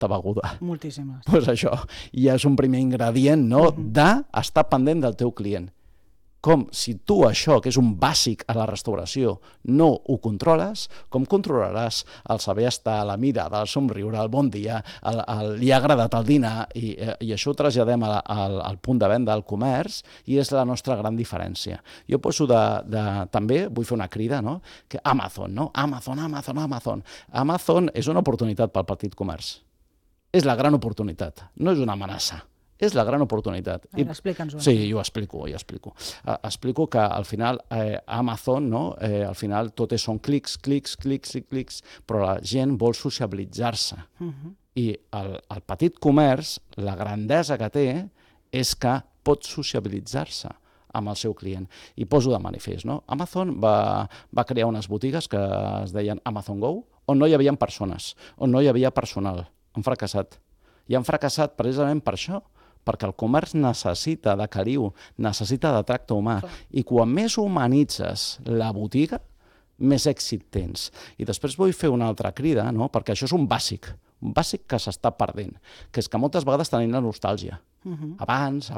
de beguda. Moltíssimes. Doncs això, ja és un primer ingredient, no?, d'estar pendent del teu client. Com si tu això, que és un bàsic a la restauració, no ho controles, com controlaràs el saber estar, la mirada, el somriure, el bon dia, li ha agradat el dinar, i això ho traslladem al punt de venda, al comerç, i és la nostra gran diferència. Jo poso també, vull fer una crida, no?, que Amazon, no? Amazon. Amazon és una oportunitat pel petit comerç. És la gran oportunitat, no és una amenaça. És la gran oportunitat. Explica'ns-ho. Sí, jo ho explico. Explico que al final Amazon, no? Al final tot són clics, però la gent vol sociabilitzar-se. I el petit comerç, la grandesa que té és que pot sociabilitzar-se amb el seu client. I poso de manifest, no? Amazon va crear unes botigues que es deien Amazon Go, on no hi havia persones, on no hi havia personal. Han fracassat. I han fracassat precisament per això, perquè el comerç necessita de cariu, necessita de tracte humà. I quan més humanitzes la botiga, més èxit tens. I després vull fer una altra crida, no?, perquè això és un bàsic que s'està perdent, que és que moltes vegades tenim la nostàlgia. Abans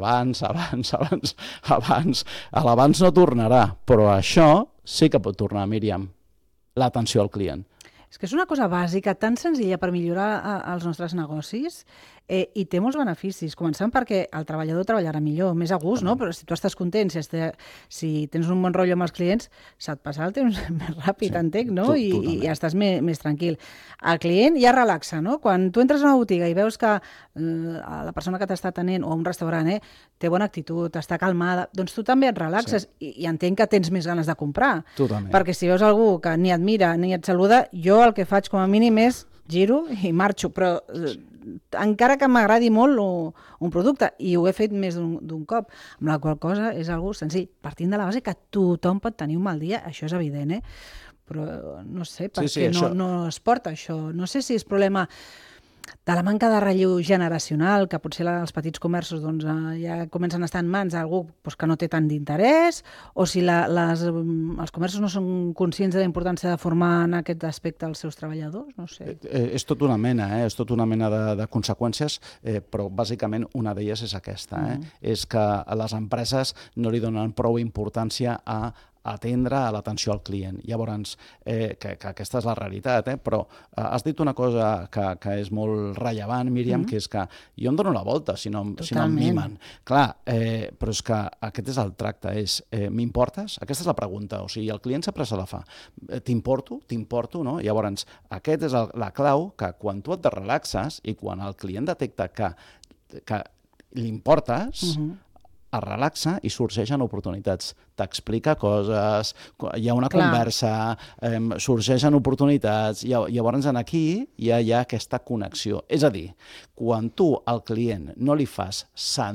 no tornarà, però això sí que pot tornar, Míriam, l'atenció al client. És que és una cosa bàsica, tan senzilla per millorar els nostres negocis, i té molts beneficis, començant perquè el treballador treballarà millor, més a gust, no? Però si tu estàs content, si tens un bon rotllo amb els clients, se't passa el temps més ràpid, entenc, no? I estàs més tranquil. El client ja relaxa, no? Quan tu entres a una botiga i veus que la persona que t'està atenent, o un restaurant, té bona actitud, està calmada, doncs tu també et relaxes i entenc que tens més ganes de comprar. Totalment. Perquè si veus algú que ni et mira ni et saluda, jo el que faig com a mínim és giro i marxo, però encara que m'agradi molt un producte, i ho he fet més d'un cop, amb la qual cosa és algo senzill, partint de la base que tothom pot tenir un mal dia, això és evident, però no sé per què no es porta això. No sé si és problema de la manca de relleu generacional, que potser els petits comerços ja comencen a estar en mans d'algú que no té tant d'interès, o si els comerços no són conscients de la importància de formar en aquest aspecte els seus treballadors, no sé. És tota una mena de conseqüències, però bàsicament una d'elles és aquesta, és que les empreses no li donen prou importància a atendre a l'atenció al client. Llavors, que aquesta és la realitat, però has dit una cosa que és molt rellevant, Míriam, que és que jo em dono la volta si no em mimen. Clar, però és que aquest és el tracte, m'importes? Aquesta és la pregunta, o sigui, el client sempre se la fa. T'importo, no? Llavors, aquest és la clau, que quan tu et relaxes i quan el client detecta que li importes, es relaxa i sorgeixen oportunitats. T'explica coses, hi ha una conversa, sorgeixen oportunitats, llavors aquí ja hi ha aquesta connexió. És a dir, quan tu al client no li fas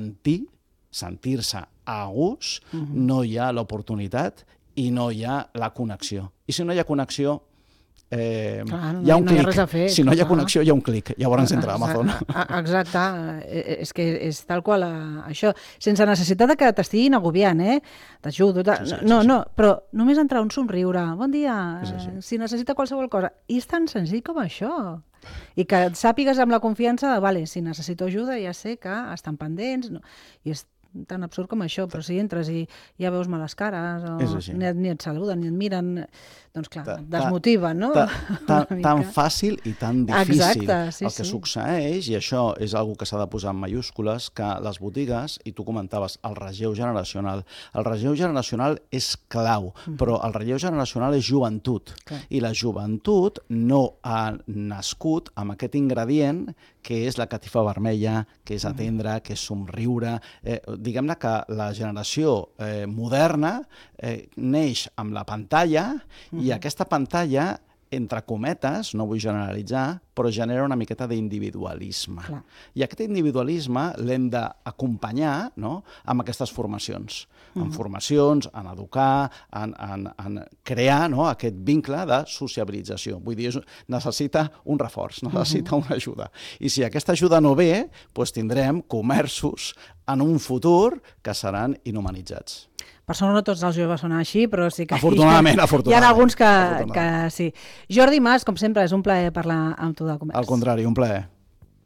sentir-se a gust, no hi ha l'oportunitat i no hi ha la connexió. I si no hi ha connexió, hi ha un clic. Si no hi ha connexió, hi ha un clic. Llavors entra a Amazon. Exacte. És que és tal qual això. Sense necessitat que t'estiguin agobiant, t'ajudo. No, però només entrar un somriure. Bon dia, si necessita qualsevol cosa. I és tan senzill com això. I que sàpigues amb la confiança de, vale, si necessito ajuda ja sé que estan pendents. I és tan absurd com això, però si entres i ja veus males cares, o ni et saluden, ni et miren, doncs clar, et desmotiva, no? Tan fàcil i tan difícil. El que succeeix, i això és una que s'ha de posar en majúscules, que les botigues, i tu comentaves, el relleu generacional. El relleu generacional és clau, però el relleu generacional és joventut. I la joventut no ha nascut amb aquest ingredient que és la catifa vermella, que és atendre, que és somriure. Diguem-ne que la generació moderna neix amb la pantalla i aquesta pantalla, entre cometes, no vull generalitzar, però genera una miqueta d'individualisme. I aquest individualisme l'hem d'acompanyar amb aquestes formacions. En formacions, en educar, en crear aquest vincle de sociabilització. Vull dir, necessita un reforç, necessita una ajuda. I si aquesta ajuda no ve, doncs tindrem comerços en un futur que seran inhumanitzats. Per sort no tots els joves són així, però sí que afortunadament. Hi ha alguns que sí. Jordi Mas, com sempre, és un plaer parlar amb tu del comerç. Al contrari, un plaer.